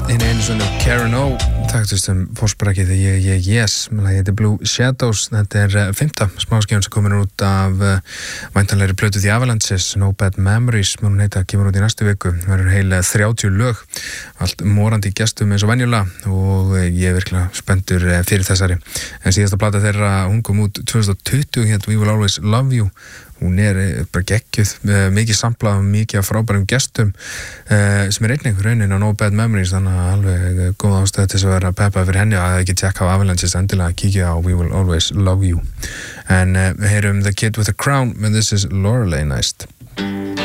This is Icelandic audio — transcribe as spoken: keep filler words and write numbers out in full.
Hinn einu svona Karen O taktist um fórsprakið ég, ég, yes ég heiti Blue Shadows, þetta er uh, fymta smáskjón sem komur út af uh, væntanlegri plötu The Avalanches, No Bad Memories mun hún heita, kemur út í næstu viku verður heil þrjátíu lög allt morandi gestum eins og venjulega og uh, ég er virkilega spenntur uh, fyrir þessari en síðasta plata þeirra, hún kom út tvö þúsund og tuttugu, hérna We Will Always Love You hún er bara geggjuð, mikið samplað mikið af frábærum gestum uh, sem er einnig raunin á No Bad Memories þannig að alveg góð ástæð til þess að vera peppa fyrir henni að ekki tjekka á Avalanches endilega að kíkja á We Will Always Love You en uh, við heyrum The Kid with the Crown and this is Lorelei næst